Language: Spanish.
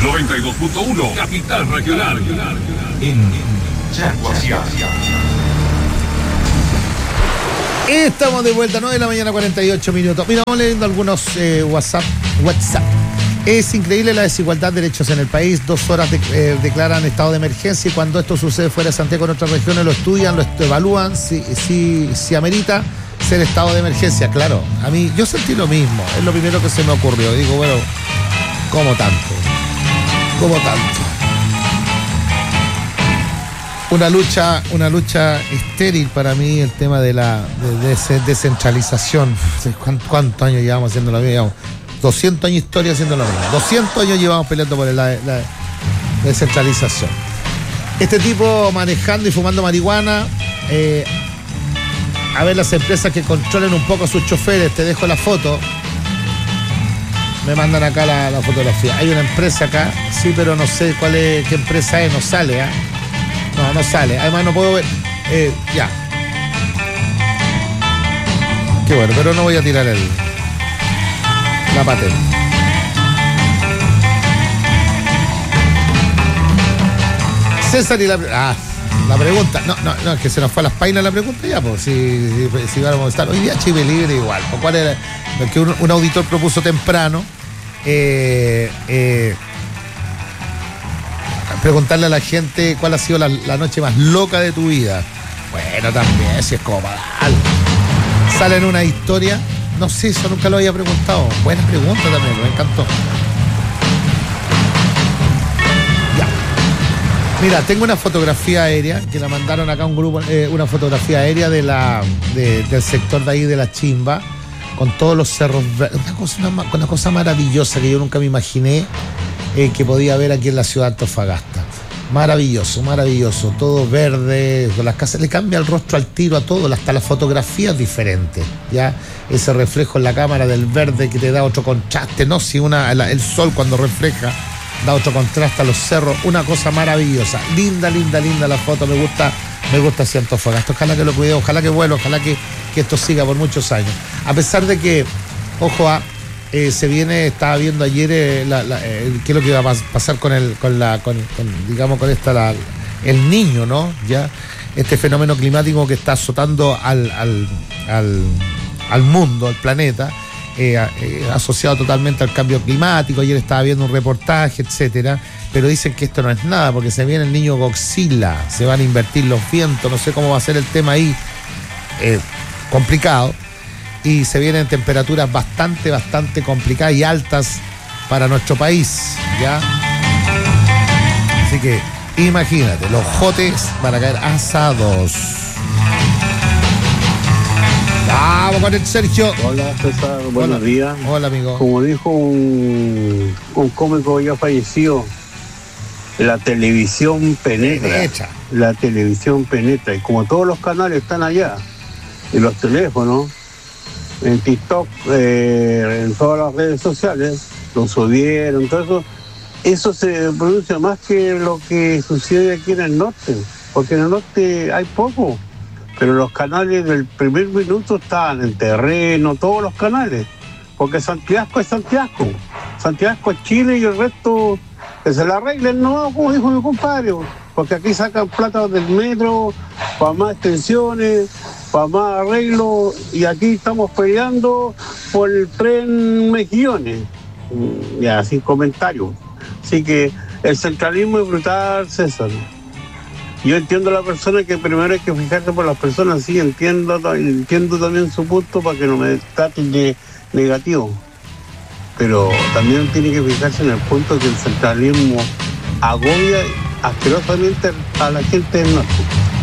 92.1 Capital Regional. En Yaguaciá. Estamos de vuelta, 9 de la mañana, 48 minutos. Mira, vamos leyendo algunos WhatsApp. Es increíble la desigualdad de derechos en el país. 2 horas declaran estado de emergencia y cuando esto sucede fuera de Santiago en otras regiones lo estudian, lo evalúan, si amerita ser estado de emergencia. Claro, a mí, yo sentí lo mismo, es lo primero que se me ocurrió. Digo, bueno, ¿cómo tanto? Una lucha estéril para mí el tema de la descentralización. ¿Cuántos años llevamos haciendo lo mismo? 200 años de historia haciendo lo mismo. 200 años llevamos peleando por la descentralización. Este tipo manejando y fumando marihuana. A ver las empresas que controlen un poco a sus choferes. Te dejo la foto. Me mandan acá la fotografía. Hay una empresa acá, sí, pero no sé qué empresa es, no sale, ¿eh? No sale. Además no puedo ver. Ya. Qué bueno, pero no voy a tirar la patente. César y la pregunta. No, es que se nos fue a las páginas la pregunta ya, pues. Si vamos a estar. Hoy día Chile Libre igual. ¿Cuál era? Porque un auditor propuso temprano. Preguntarle a la gente cuál ha sido la noche más loca de tu vida. Bueno, también, si es como para algo. Sale en una historia. No sé, eso nunca lo había preguntado. Buena pregunta también, me encantó. Ya. Mira, tengo una fotografía aérea que la mandaron acá a un grupo, una fotografía aérea del sector de ahí de La Chimba, con todos los cerros verdes. Una cosa maravillosa que yo nunca me imaginé que podía haber aquí en la ciudad de Antofagasta. Maravilloso, todo verde, con las casas, le cambia el rostro al tiro a todo, hasta la fotografía es diferente, ya, ese reflejo en la cámara del verde que te da otro contraste, ¿no? Si el sol cuando refleja da otro contraste a los cerros, una cosa maravillosa, linda la foto, me gusta así Antofagasta, ojalá que lo cuide, ojalá que vuelva, ojalá que esto siga por muchos años, a pesar de que, ojo se viene, estaba viendo ayer qué es lo que iba a pasar con el niño, ¿no? Ya, este fenómeno climático que está azotando al mundo, al planeta, asociado totalmente al cambio climático. Ayer estaba viendo un reportaje, etcétera, pero dicen que esto no es nada, porque se viene el niño Godzilla, se van a invertir los vientos, no sé cómo va a ser el tema ahí, complicado. Y se vienen temperaturas bastante complicadas y altas para nuestro país, ¿ya? Así que imagínate, los jotes van a caer asados. Vamos con el Sergio. Hola César, buenos días. Hola amigo. Como dijo un cómico ya fallecido, la televisión penetra. La televisión penetra. Y como todos los canales están allá, y los teléfonos, en TikTok, en todas las redes sociales, lo subieron, todo eso se produce más que lo que sucede aquí en el norte, porque en el norte hay poco, pero los canales del primer minuto están en terreno, todos los canales, porque Santiago es Santiago es Chile y el resto que se la arreglen, no, como dijo mi compadre, porque aquí sacan plata del metro para más extensiones, para más arreglo, y aquí estamos peleando por el tren Mejillones, ya sin comentarios. Así que el centralismo es brutal, César. Yo entiendo a la persona que primero hay que fijarse por las personas, sí, entiendo también su punto para que no me traten de negativo, pero también tiene que fijarse en el punto que el centralismo agobia asquerosamente a la gente del norte.